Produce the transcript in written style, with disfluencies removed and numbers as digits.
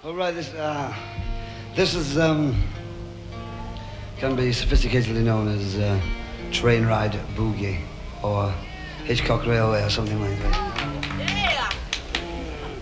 All right, this is can be sophisticatedly known as train ride boogie or Hitchcock Railway or something like that.